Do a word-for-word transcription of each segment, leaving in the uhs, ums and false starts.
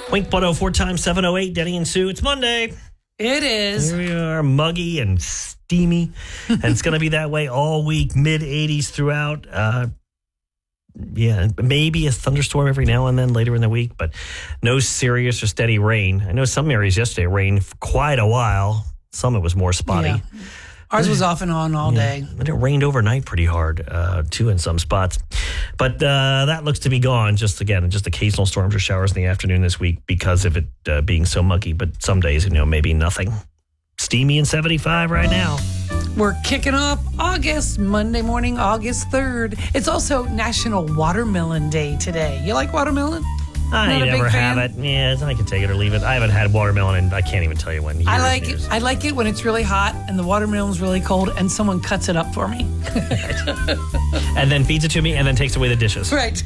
Wink one oh four times seven oh eight, Denny and Sue. It's Monday. It is. Here we are, muggy and steamy. And it's going to be that way all week, mid eighties throughout. Uh, yeah, maybe a thunderstorm every now and then later in the week, but no serious or steady rain. I know some areas yesterday rained for quite a while. Some it was more spotty. Yeah. Ours was off and on all yeah. day. And it rained overnight pretty hard, uh, too, in some spots. But uh, that looks to be gone. Just, again, just occasional storms or showers in the afternoon this week because of it uh, being so muggy. But some days, you know, maybe nothing. Steamy and seventy-five right now. We're kicking off August, Monday morning, August third. It's also National Watermelon Day today. You like watermelon? I Not a never big have fan? it. Yeah, I can take it or leave it. I haven't had watermelon, and I can't even tell you when. Years, I like years. it. I like it when it's really hot and the watermelon's really cold and someone cuts it up for me. And then feeds it to me and then takes away the dishes. Right.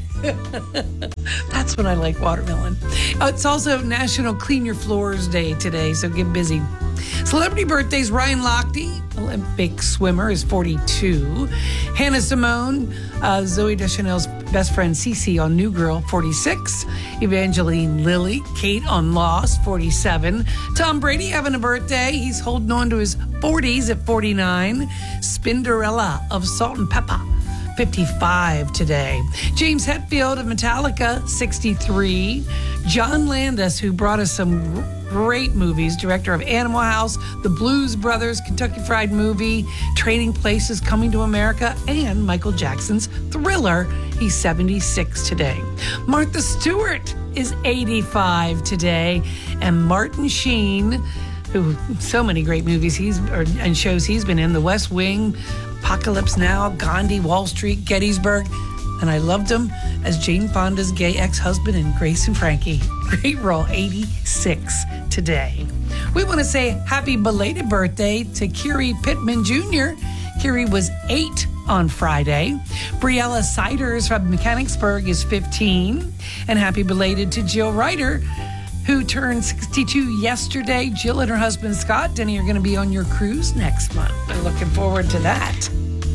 That's when I like watermelon. Uh, it's also National Clean Your Floors Day today, so get busy. Celebrity birthdays: Ryan Lochte, Olympic swimmer, is forty-two. Hannah Simone, uh, Zooey Deschanel's best friend Cece on New Girl, forty-six. Evangeline Lilly, Kate on Lost, forty-seven. Tom Brady having a birthday. He's holding on to his forties at forty-nine. Spinderella of Salt and Pepper, fifty-five today. James Hetfield of Metallica, sixty-three. John Landis, who brought us some great movies, director of Animal House, The Blues Brothers, Kentucky Fried Movie, Trading Places, Coming to America, and Michael Jackson's Thriller. He's seventy-six today. Martha Stewart is eighty-five today. And Martin Sheen, who so many great movies he's or, and shows he's been in, The West Wing, Apocalypse Now, Gandhi, Wall Street, Gettysburg. And I loved him as Jane Fonda's gay ex-husband in Grace and Frankie. Great role, eighty-six today. We want to say happy belated birthday to Kiri Pittman Junior Kiri was eight on Friday. Briella Siders from Mechanicsburg is fifteen. And happy belated to Jill Ryder, who turned sixty-two yesterday. Jill and her husband Scott, Denny, are going to be on your cruise next month. They're looking forward to that.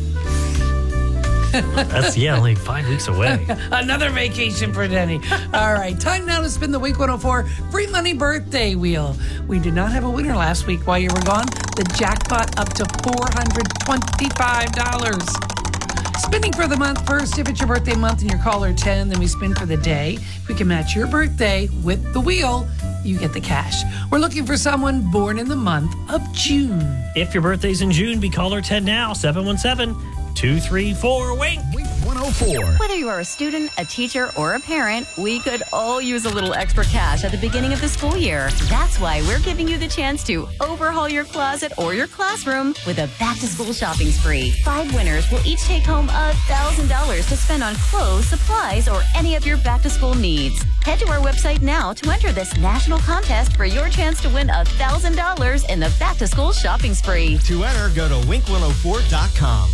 That's, yeah, only five weeks away. Another vacation for Denny. All right, time now to spin the Week one oh four Free Money Birthday Wheel. We did not have a winner last week while you were gone. The jackpot up to four hundred twenty-five dollars. Spinning for the month first. If it's your birthday month and you're caller ten, then we spin for the day. If we can match your birthday with the wheel, you get the cash. We're looking for someone born in the month of June. If your birthday's in June, be caller ten now, seven one seven, two three four, wink. Week one oh four. Whether you are a student, a teacher, or a parent, we could all use a little extra cash at the beginning of the school year. That's why we're giving you the chance to overhaul your closet or your classroom with a back-to-school shopping spree. Five winners will each take home one thousand dollars to spend on clothes, supplies, or any of your back-to-school needs. Head to our website now to enter this national contest for your chance to win one thousand dollars in the back-to-school shopping spree. To enter, go to wink one oh four dot com.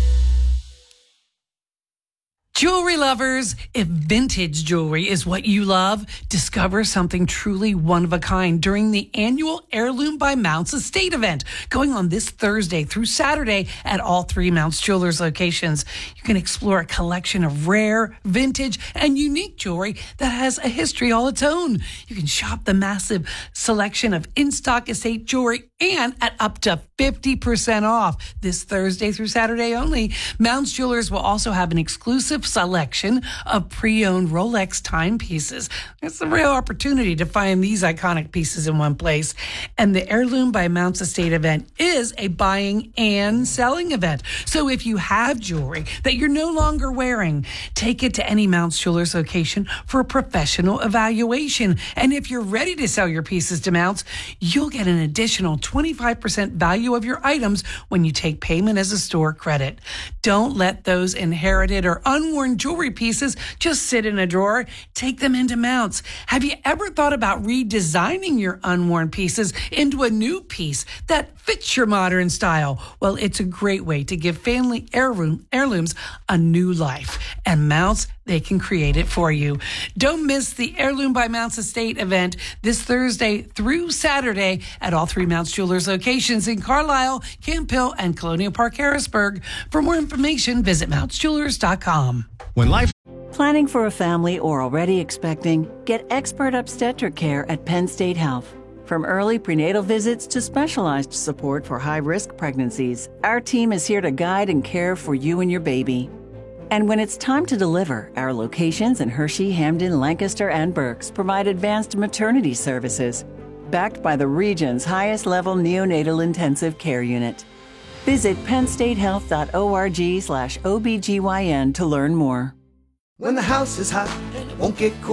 Jewelry lovers, if vintage jewelry is what you love, discover something truly one of a kind during the annual Heirloom by Mounts Estate event going on this Thursday through Saturday at all three Mounts Jewelers locations. You can explore a collection of rare, vintage, and unique jewelry that has a history all its own. You can shop the massive selection of in-stock estate jewelry and at up to fifty percent off this Thursday through Saturday only. Mounts Jewelers will also have an exclusive selection of pre-owned Rolex timepieces. It's a real opportunity to find these iconic pieces in one place. And the Heirloom by Mounts Estate event is a buying and selling event. So if you have jewelry that you're no longer wearing, take it to any Mounts Jewelers location for a professional evaluation. And if you're ready to sell your pieces to Mounts, you'll get an additional twenty-five percent value of your items when you take payment as a store credit. Don't let those inherited or unworn jewelry pieces just sit in a drawer. Take them into Mounts. Have you ever thought about redesigning your unworn pieces into a new piece that fits your modern style? Well, it's a great way to give family heirloom, heirlooms a new life. And Mounts, they can create it for you. Don't miss the Heirloom by Mounts Estate event this Thursday through Saturday at all three Mounts Jewelers locations in Carlisle, Camp Hill, and Colonial Park, Harrisburg. For more information, visit mounts jewelers dot com. When life Planning for a family or already expecting? Get expert obstetric care at Penn State Health. From early prenatal visits to specialized support for high-risk pregnancies, our team is here to guide and care for you and your baby. And when it's time to deliver, our locations in Hershey, Hamden, Lancaster, and Berks provide advanced maternity services, backed by the region's highest-level neonatal intensive care unit. Visit pennstatehealth.org slash OBGYN to learn more. When the house is hot, it won't get cool.